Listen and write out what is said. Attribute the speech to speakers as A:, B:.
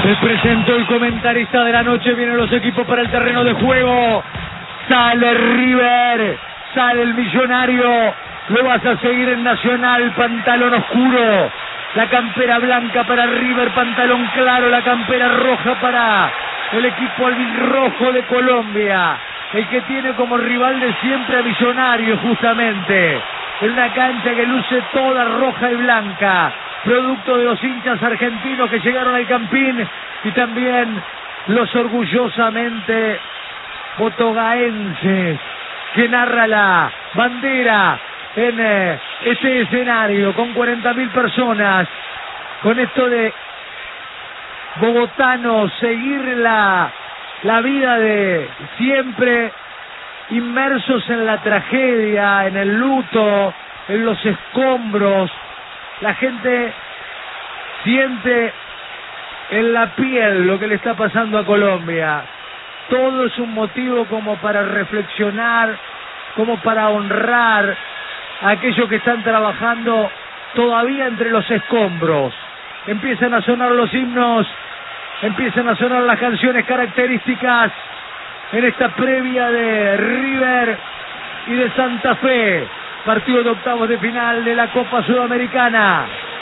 A: Se presentó el comentarista de la noche, vienen los equipos para el terreno de juego. Sale River, sale el Millonario, lo vas a seguir en Nacional, pantalón oscuro, la campera blanca para River, pantalón claro, la campera roja para el equipo albirrojo de Colombia, el que tiene como rival de siempre a Millonarios justamente, en una cancha que luce toda roja y blanca, producto de los hinchas argentinos que llegaron al Campín y también los orgullosamente botogaenses que narra la bandera en este escenario con 40.000 personas, con esto de bogotanos, seguir la vida de siempre inmersos en la tragedia, en el luto, en los escombros. La gente siente en la piel lo que le está pasando a Colombia. Todo es un motivo como para reflexionar, como para honrar a aquellos que están trabajando todavía entre los escombros. Empiezan a sonar los himnos, empiezan a sonar las canciones características en esta previa de River y de Santa Fe, partido de octavos de final de la Copa Sudamericana.